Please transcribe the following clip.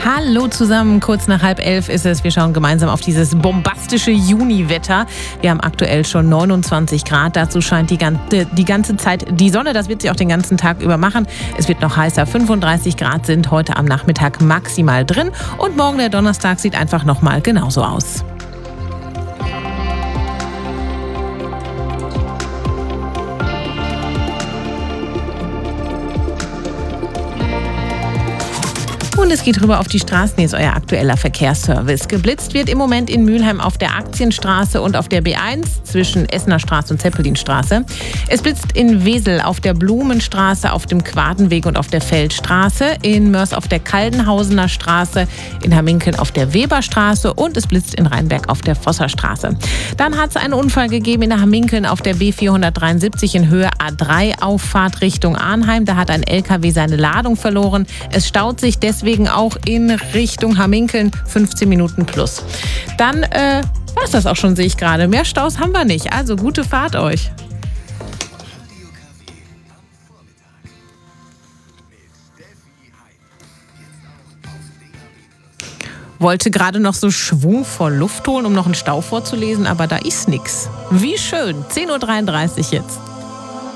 Hallo zusammen, kurz nach 10:30 ist es. Wir schauen gemeinsam auf dieses bombastische Juniwetter. Wir haben aktuell schon 29 Grad. Dazu scheint die ganze Zeit die Sonne. Das wird sie auch den ganzen Tag über machen. Es wird noch heißer. 35 Grad sind heute am Nachmittag maximal drin. Und morgen, der Donnerstag, sieht einfach nochmal genauso aus. Und es geht rüber auf die Straßen. Hier ist euer aktueller Verkehrsservice. Geblitzt wird im Moment in Mülheim auf der Aktienstraße und auf der B1 zwischen Essener Straße und Zeppelinstraße. Es blitzt in Wesel auf der Blumenstraße, auf dem Quadenweg und auf der Feldstraße. In Mörs auf der Kaldenhausener Straße, in Hamminkeln auf der Weberstraße und es blitzt in Rheinberg auf der Vosserstraße. Dann hat es einen Unfall gegeben in Hamminkeln auf der B473 in Höhe A3 Auffahrt Richtung Arnheim. Da hat ein LKW seine Ladung verloren. Es staut sich deswegen auch in Richtung Hamminkeln 15 Minuten plus. Dann war es das auch schon, sehe ich gerade. Mehr Staus haben wir nicht. Also gute Fahrt euch. Wollte gerade noch so schwungvoll Luft holen, um noch einen Stau vorzulesen, aber da ist nix. Wie schön. 10:33 Uhr jetzt.